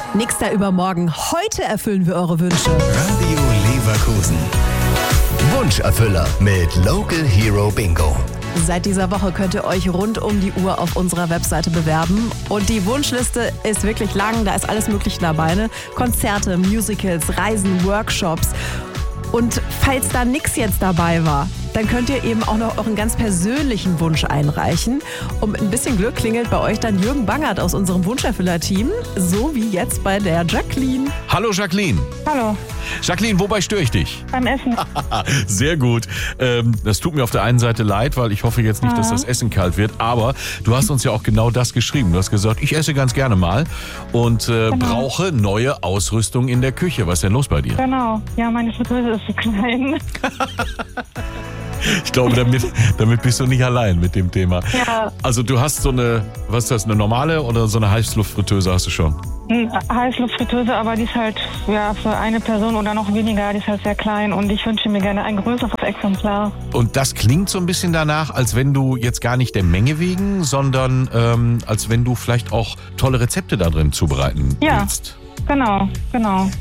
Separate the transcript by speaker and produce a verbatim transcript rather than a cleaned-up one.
Speaker 1: Nix da übermorgen. Heute erfüllen wir eure Wünsche.
Speaker 2: Radio Leverkusen. Wunscherfüller mit Local Hero Bingo.
Speaker 1: Seit dieser Woche könnt ihr euch rund um die Uhr auf unserer Webseite bewerben. Und die Wunschliste ist wirklich lang, da ist alles Mögliche dabei. Ne? Konzerte, Musicals, Reisen, Workshops. Und falls da nichts jetzt dabei war, dann könnt ihr eben auch noch euren ganz persönlichen Wunsch einreichen. Und mit ein bisschen Glück klingelt bei euch dann Jürgen Bangert aus unserem Wunscherfüller-Team, so wie jetzt bei der Jacqueline.
Speaker 3: Hallo Jacqueline.
Speaker 4: Hallo,
Speaker 3: Jacqueline, wobei störe ich dich?
Speaker 4: beim Essen.
Speaker 3: Sehr gut. Ähm, das tut mir auf der einen Seite leid, weil ich hoffe jetzt nicht, dass das Essen kalt wird. Aber du hast uns ja auch genau das geschrieben. Du hast gesagt, ich esse ganz gerne mal und äh,
Speaker 4: Genau.
Speaker 3: brauche neue Ausrüstung in der Küche. Was ist denn los bei dir?
Speaker 4: Genau, ja, meine Fritteuse ist so klein.
Speaker 3: Ich glaube, damit, damit bist du nicht allein mit dem Thema.
Speaker 4: Ja.
Speaker 3: Also du hast so eine, was ist das, eine normale oder so eine Heißluftfritteuse hast du schon?
Speaker 4: Eine Heißluftfritteuse, aber die ist halt ja, für eine Person oder noch weniger, die ist halt sehr klein und ich wünsche mir gerne ein größeres Exemplar.
Speaker 3: Und das klingt so ein bisschen danach, als wenn du jetzt gar nicht der Menge wegen, sondern ähm, als wenn du vielleicht auch tolle Rezepte da drin zubereiten
Speaker 4: Ja.
Speaker 3: willst.
Speaker 4: Genau, genau.